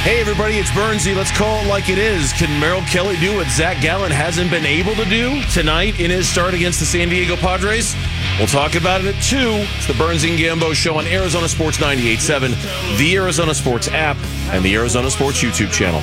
Hey, everybody, it's Bernsey. Let's call it like it is. Can Merrill Kelly do what Zach Gallen hasn't been able to do tonight in his start against the San Diego Padres? We'll talk about it at 2. It's the Bernsey and Gambo Show on Arizona Sports 98.7, the Arizona Sports app, and the Arizona Sports YouTube channel.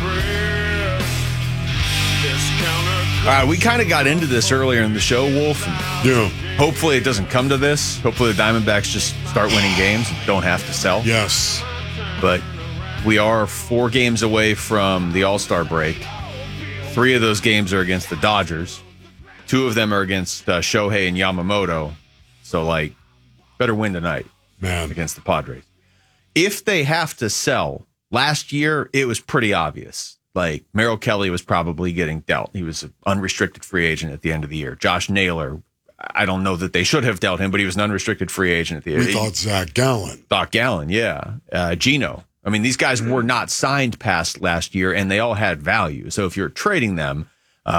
All right, we kind of got into this earlier in the show, Wolf. Yeah. Hopefully it doesn't come to this. Hopefully the Diamondbacks just start winning games and don't have to sell. Yes. But we are 4 games away from the All-Star break. 3 of those games are against the Dodgers. 2 of them are against Shohei and Yamamoto. So, better win tonight, man, against the Padres. If they have to sell, last year it was pretty obvious. Merrill Kelly was probably getting dealt. He was an unrestricted free agent at the end of the year. Josh Naylor, I don't know that they should have dealt him, but he was an unrestricted free agent at the end. We thought Zach Gallen. Yeah. Gino. I mean, these guys were not signed past last year, and they all had value. So if you're trading them,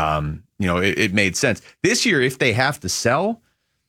it made sense. This year, if they have to sell,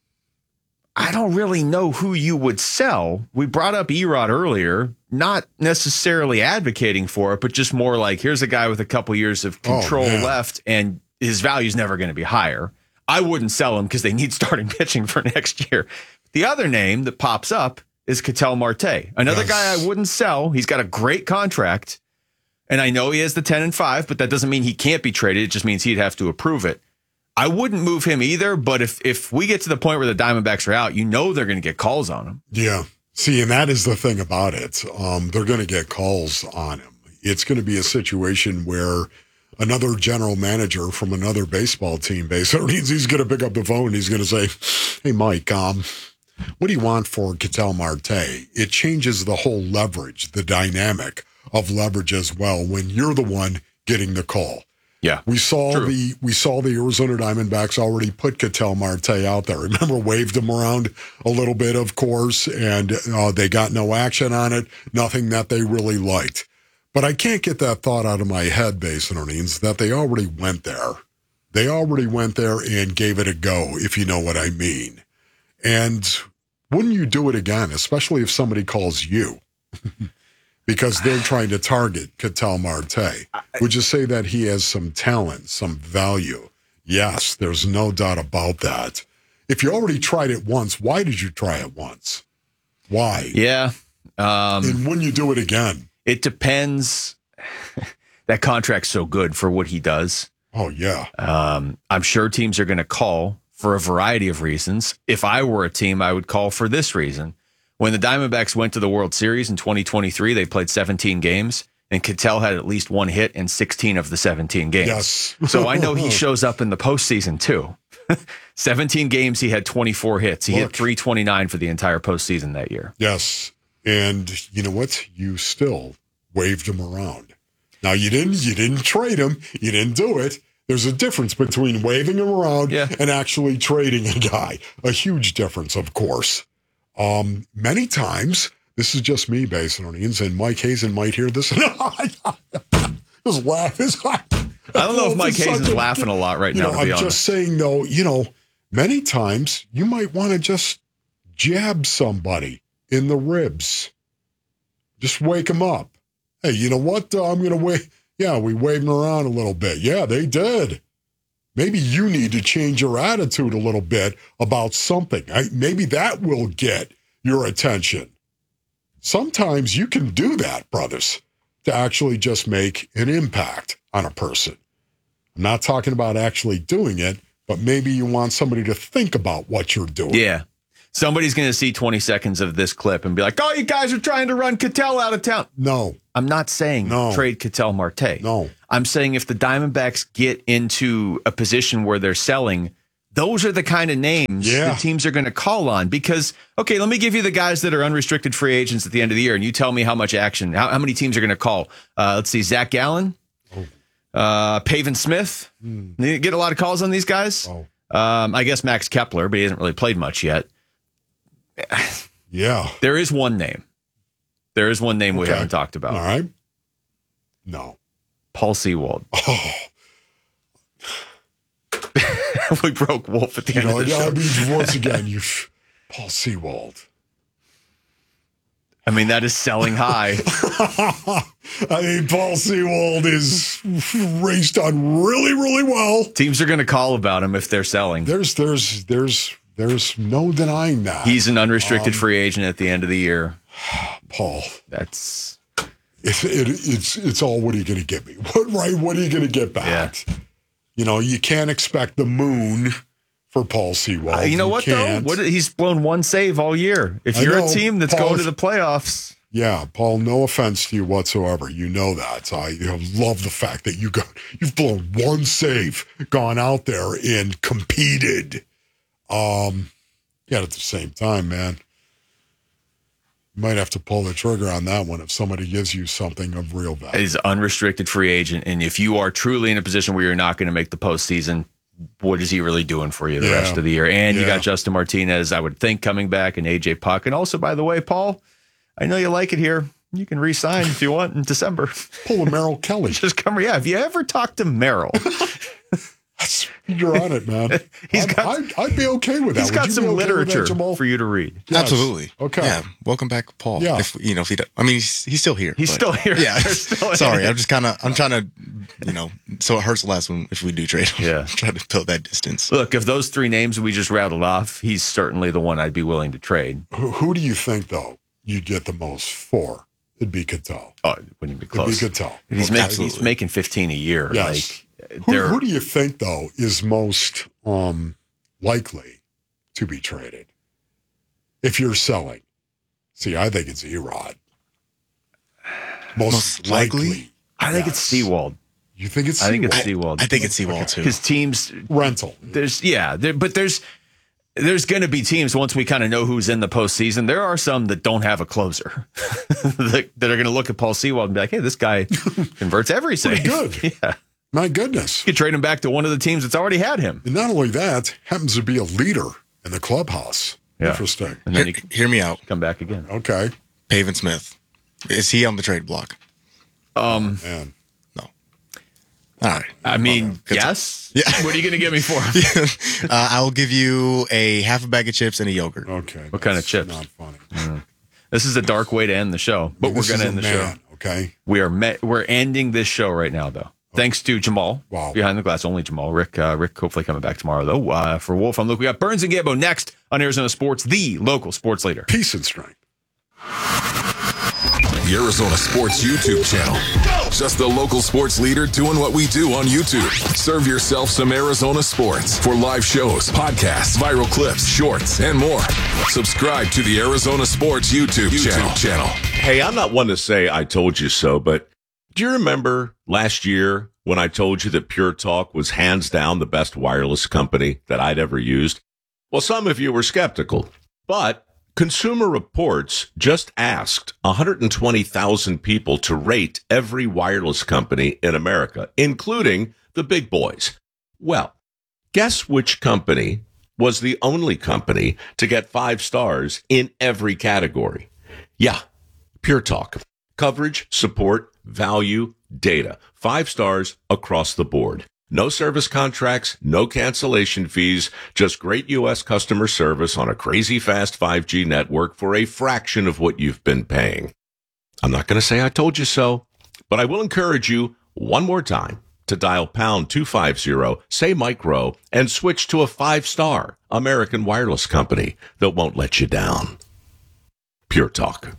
I don't really know who you would sell. We brought up Erod earlier, not necessarily advocating for it, but just more like, here's a guy with a couple years of control left, and his value is never going to be higher. I wouldn't sell him because they need starting pitching for next year. The other name that pops up is Ketel Marte, another guy I wouldn't sell. He's got a great contract, and I know he has the 10-5, but that doesn't mean he can't be traded. It just means he'd have to approve it. I wouldn't move him either, but if we get to the point where the Diamondbacks are out, they're going to get calls on him. Yeah. See, and that is the thing about it. They're going to get calls on him. It's going to be a situation where another general manager from another baseball team, basically, he's going to pick up the phone and he's going to say, hey, Mike, what do you want for Ketel Marte? It changes the whole leverage, the dynamic of leverage as well when you're the one getting the call. Yeah, we saw the Arizona Diamondbacks already put Ketel Marte out there. Remember, waved him around a little bit, of course, and they got no action on it, nothing that they really liked. But I can't get that thought out of my head, Basinonians, that they already went there. They already went there and gave it a go, if you know what I mean. And wouldn't you do it again, especially if somebody calls you? Because they're trying to target Ketel Marte. Would you say that he has some talent, some value? Yes, there's no doubt about that. If you already tried it once, why did you try it once? Why? Yeah. And when you do it again? It depends. That contract's so good for what he does. Oh, yeah. I'm sure teams are going to call for a variety of reasons. If I were a team, I would call for this reason. When the Diamondbacks went to the World Series in 2023, they played 17 games, and Ketel had at least 1 hit in 16 of the 17 games. Yes. So I know he shows up in the postseason, too. 17 games, he had 24 hits. He hit 329 for the entire postseason that year. Yes. And you know what? You still waved him around. Now, you didn't trade him. You didn't do it. There's a difference between waving him around and actually trading a guy. A huge difference, of course. Many times, this is just me, Basinonians, and Mike Hazen might hear this. Just laugh. I don't know if Mike Hazen's laughing a lot right now, to be honest. I'm just saying, though, many times you might want to just jab somebody in the ribs. Just wake them up. Hey, you know what? I'm going to wait. Yeah, we waved them around a little bit. Yeah, they did. Maybe you need to change your attitude a little bit about something. Maybe that will get your attention. Sometimes you can do that, brothers, to actually just make an impact on a person. I'm not talking about actually doing it, but maybe you want somebody to think about what you're doing. Yeah. Somebody's going to see 20 seconds of this clip and be like, oh, you guys are trying to run Ketel out of town. No. I'm not saying trade Ketel Marte. No. I'm saying if the Diamondbacks get into a position where they're selling, those are the kind of names the teams are going to call on. Because, okay, let me give you the guys that are unrestricted free agents at the end of the year, and you tell me how much action, how many teams are going to call. Let's see, Zach Gallen, Pavin Smith. You get a lot of calls on these guys. I guess Max Kepler, but he hasn't really played much yet. Yeah. There is one name. We haven't talked about. All right. No. Paul Sewald. Oh. We broke Wolf at the end of the show. Once again, Paul Sewald. I mean, that is selling high. I mean, Paul Sewald is raced on really, really well. Teams are going to call about him if they're selling. There's no denying that. He's an unrestricted free agent at the end of the year. Paul. That's it's all, what are you going to get me? What are you going to get back? Yeah. You know, you can't expect the moon for Paul Sewald. You know what, though? He's blown one save all year. If you're a team that's going to the playoffs. Yeah, Paul, no offense to you whatsoever. You know that. I love the fact that you've blown one save, gone out there and competed. Yet at the same time, man, you might have to pull the trigger on that one if somebody gives you something of real value. He's an unrestricted free agent, and if you are truly in a position where you're not going to make the postseason, what is he really doing for you the rest of the year? And you got Justin Martinez, I would think, coming back, and AJ Puck. And also, by the way, Paul, I know you like it here. You can re-sign if you want in December. Pull a Merrill Kelly. Just come. Yeah, have you ever talked to Merrill? You're on it, man. I'd be okay with that. He's got some literature for you to read. Yes. Absolutely. Okay. Yeah. Welcome back, Paul. Yeah. If he he's still here. He's still here. Yeah. Sorry. I'm trying to, so it hurts less if we do trade him. Yeah. I'm trying to build that distance. Look, if those three names we just rattled off, he's certainly the one I'd be willing to trade. Who do you think, though, you'd get the most for? It'd be Cattell. Oh, it wouldn't be close. It'd be Cattell. He's making 15 a year. Yes. Who do you think, though, is most likely to be traded if you're selling? See, I think it's Erod. Most likely? I think it's Sewald. You think it's Sewald? I think it's Sewald. I think it's Sewald, too. Because teams... Rental. There's going to be teams, once we kind of know who's in the postseason, there are some that don't have a closer that are going to look at Paul Sewald and be like, hey, this guy converts every save. Pretty good. Yeah. My goodness. You could trade him back to one of the teams that's already had him. And not only that, happens to be a leader in the clubhouse. Yeah. Interesting. And then hear me out. Come back again. Okay. Pavin Smith. Is he on the trade block? Man. No. All right. I mean, yes. Yeah. What are you going to get me for? I will give you a half a bag of chips and a yogurt. Okay. What kind of chips? Not funny. This is a dark way to end the show, but we're going to end the show. Okay. We're ending this show right now, though. Thanks to Jamal. Wow. Behind the glass, only Jamal. Rick hopefully coming back tomorrow, though. For Wolf, I'm Luke. We got Burns and Gambo next on Arizona Sports, the local sports leader. Peace and strength. The Arizona Sports YouTube channel. Just the local sports leader doing what we do on YouTube. Serve yourself some Arizona sports for live shows, podcasts, viral clips, shorts, and more. Subscribe to the Arizona Sports YouTube channel. Hey, I'm not one to say I told you so, but do you remember last year when I told you that Pure Talk was hands down the best wireless company that I'd ever used? Well, some of you were skeptical, but Consumer Reports just asked 120,000 people to rate every wireless company in America, including the big boys. Well, guess which company was the only company to get 5 stars in every category? Yeah, Pure Talk. Coverage, support, value, data. 5 stars across the board. No service contracts, no cancellation fees, just great U.S. customer service on a crazy fast 5G network for a fraction of what you've been paying. I'm not going to say I told you so, but I will encourage you one more time to dial pound 250, say micro, and switch to a 5-star American wireless company that won't let you down. Pure Talk.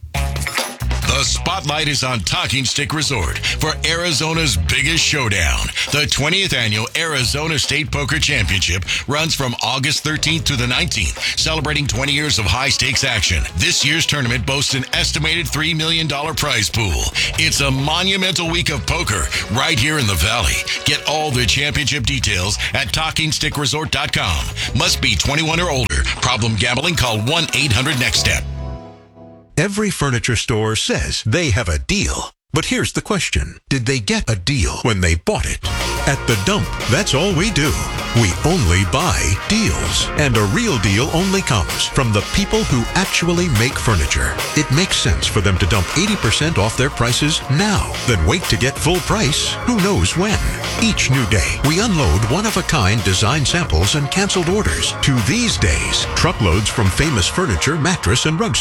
The spotlight is on Talking Stick Resort for Arizona's biggest showdown. The 20th annual Arizona State Poker Championship runs from August 13th to the 19th, celebrating 20 years of high-stakes action. This year's tournament boasts an estimated $3 million prize pool. It's a monumental week of poker right here in the Valley. Get all the championship details at TalkingStickResort.com. Must be 21 or older. Problem gambling? Call 1-800-NEXT-STEP. Every furniture store says they have a deal. But here's the question. Did they get a deal when they bought it? At The Dump, that's all we do. We only buy deals. And a real deal only comes from the people who actually make furniture. It makes sense for them to dump 80% off their prices now, then wait to get full price who knows when. Each new day, we unload one-of-a-kind design samples and canceled orders. To these days, truckloads from famous furniture, mattress, and rug